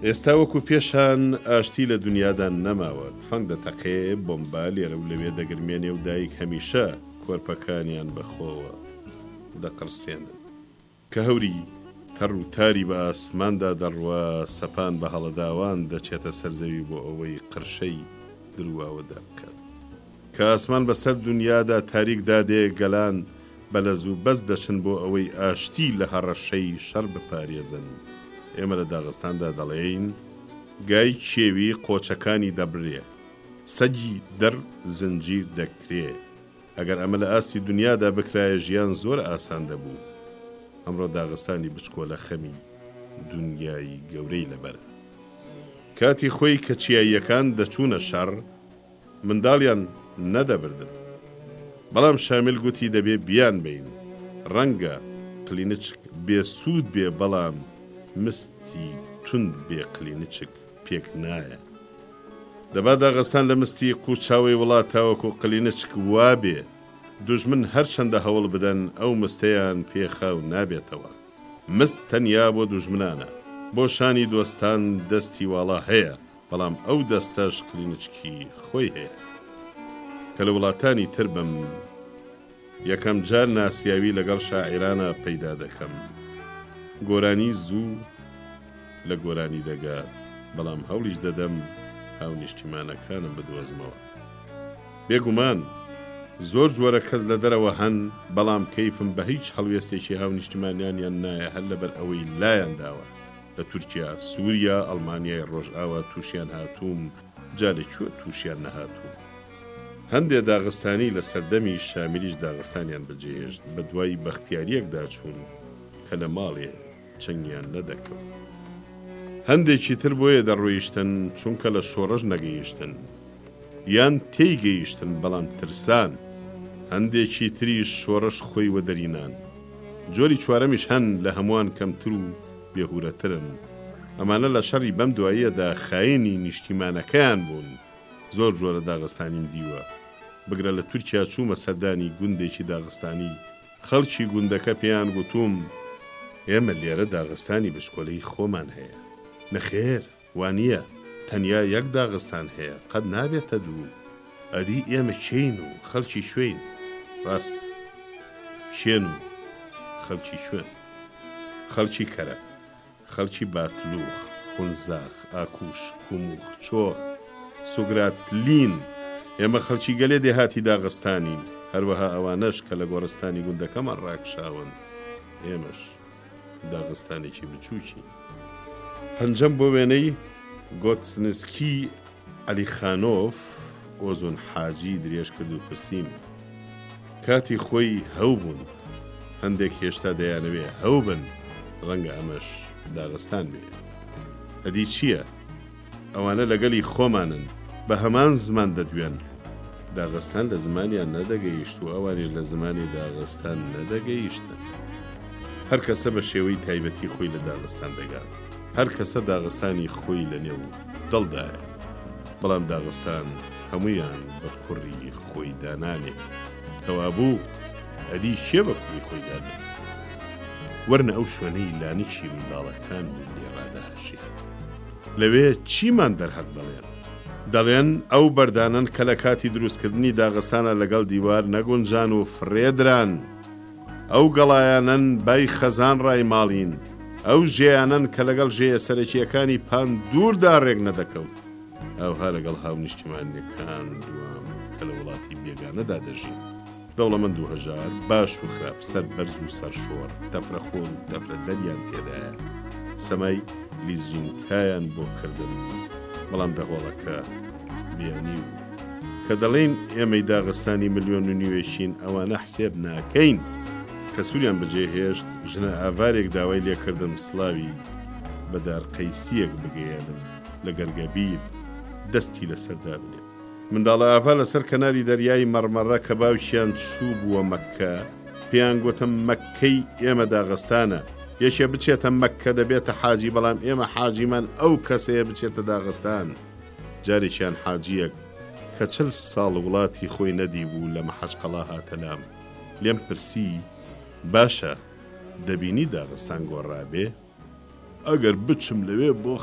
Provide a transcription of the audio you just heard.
ئێستا وەکو پێشان ئاشتی لە دنیادا نەماوە تفەنگ دەتەقێ بۆمبا لێرە و لەوێ دەگرمێنێ و دایک هەمیشە کۆرپەکانیان بەخۆوە دەقرسێنن کە هەوری تەڕ و تاری بە ئاسماندا دەڕوە سەپان بە هەڵەداوان دەچێتە سەرزەوی بۆ ئەوەی قرشەی درواوەدا بکات کە ئاسمان بەسەر دنیادا تاریک دادێ گەلان بەلەز و بەس دەچن بۆ ئەوەی ئاشتی لە هەڕەشەی شەڕ بپارێزن ئێمە لە داغستاندا دەڵێین گای کێوی قۆچەکانی دەبرێ سەگی دەر زنجیر دەکرێ ئەگەر ئەمە لە ئاستی دنیادا بکرایە ژیان زۆر ئاسان دەبوو ئەمڕۆ داغستانی بچکۆلە خەمی دنیای گەورەی لەبەرە کاتی خۆی کە چیاییەکان دەچوونە شەڕ منداڵیان نەدەبردن بەڵام شامیل گوتی دەبێ بیان بین ڕەنگە قلینچک بێسوود بێ بەڵام مستی تند بێ قلینچک پێک نایە دەبا داغستان لە مستی قوچاوی وڵاتاوەکو قلینچک وابێ دوژمن هەر چەندە هەوڵ بدەن ئەو مستەیان پێخاو نابێتەوە مست تەنیا بۆ دوژمنانە بۆ شانی دۆستان دەستی واڵا هەیە بەڵام ئەو دەستەش قلینچکی خۆی هەیە کە لە وڵاتانی تر بم یەکەم جار ناسیاوی لەگەڵ شاعیرانە پەیدا دەکەم گۆرانی زوو لە گۆرانی دەگات بەڵام هەوڵیش دەدەم هاو نیشتیمانەکانم بدۆزمەوە بێگومان زۆر جۆرە کەس لە دەرەوە هەن بەڵام کەیفم بە هیچ هەڵوێستێکی هاو نیشتیمانیانیان نایە هەر لەبەر ئەوەی لایەن داوە لە تورکیا سووریا ئەڵمانیای ڕۆژئاوا تووشیان هاتووم جا لەکوێ تووشیان نەهاتوو هەندێ داغستانی لە سەردەمی شامیلیش داغستانیان بەجێهێشت بە دوای بەختیاریەکدا چوون کە لە ماڵێ چەنگیان نەدەکەوت هەندێکی تر بۆیە دەڕۆیشتن چونکە لە شۆڕش نەگەیشتن یان تێیگەیشتن بەڵام ترسان هەندێکی تریش شۆڕش خۆی وەدەرینان جۆری چوارەمیش هەن لە هەمووان کەمتر و بێهورەترن ئەمانە لە شەڕی بەم دواییەدا خاینی نیشتیمانەکەیان بوون زۆر جۆرە داغستانیم دیوە بگرە لە تورکیا چوومە سەردانی گوندێکی داغستانی خەڵکی گوندەکە پێیان گوتوم ئێمە لێرە داغستانی بشکۆلەی خۆمان هەیە نەخێر وانییە تەنیا یەک داغستان هەیە قەت نابێتە دوو ئەدی ئێمە چین و خەڵکی شوێن ڕاست شێن و خەڵکی شوێن خەڵکی کەرە خەڵکی باتلوخ خونزاخ ئاکوش کوموخ چۆخ سوگرات لین ئێمە خەڵکی گەلێ دێهاتی داغستانین هەروەها ئەوانەش کە لە گۆڕستانی گوندەکەمان ڕاکشاون ئێمەش داغستانێکی بچووکی پەنجەم بۆ وێنەی گۆتسنسکی ئەلیخانۆف ئۆزۆن حاجی درێژ کرد و پرسیم کاتی خۆی هەو بوون هەندێک هێشتا دەیانەوێ هەو بن ڕەنگە ئەمەش داغستان بێ ئەدی چییە؟ ئەوانە لەگەلی خۆمانن بە هەمان زمان دەدوێن داغستان لە زمانیان نەدەگەیشت و ئەوانیش لە زمانی داغستان نەدەگەیشتن هەر کەسە بە شێوەی تایبەتی خۆی لە داغستان دەگات هەر کەسە داغستانی خۆی لە نێو دڵدایە بەڵام داغستان هەمویان بە کوڕی خۆی دانانێ کەوابوو ئەدی شێ بە کوڕی خۆی دانێ وەرنە ئەو شوێنەی لانیشی منداڵەکان لێڕادەهەشێ لەوێ چیمان دەرهەق دەڵێن ئەو بەردانن کە لە کاتی دروستکردنی داغستانە لەگەڵ دیوار نەگونجان و فرێدران ئەو گەڵایانن بای خەزان ڕای ماڵین ئەو ژێیانن کە لەگەڵ ژێیە سەرەکیەکانی پان دووردا ڕێک نەدەکەوت ئەوها لەگەڵ هاو نیشتیمانیەکان دوام کە لە وڵاتی بێگانەدا دەژین دەوڵەمەند و هەژار باش و خراپ سەر بەرز و سەرشۆڕ تەفرە خۆن و تەفرە دەریان تێدایە سەمای لیزجینکایان بۆ کردن بەڵام دەهۆڵەکە بیانی و کە دەڵێن ئێمەی داغستانی ملیۆن و نیوێشین ئەوانە حسێب ناکەین کە سووریان بەجێهێشت ژنە ئاوارێک داوای لێکردم سڵاوی بەدار قەیسیەک بگەیانم لە گەرگەبیر دەستی لەسەردا بنێ منداڵە ئاوا لەسەر کەناری دەریای مەرمەڕە کە باوکیان چوو بووە مەککە پێیان گوتم مەککەی ئێمە داغستانە یەکێ بچێتە مەککە دەبێتە حاجی بەڵام ئێمە حاجیمان ئەو کەسەیە بچێتە داغستان جارێکیان حاجیەک کە 40 ساڵ وڵاتی خۆی نەدی بوو لە مەحەجقەڵا هاتە لام لێم پرسی باشە دەبینی داغستان گۆڕابێ ئەگەر بچم لەوێ بۆ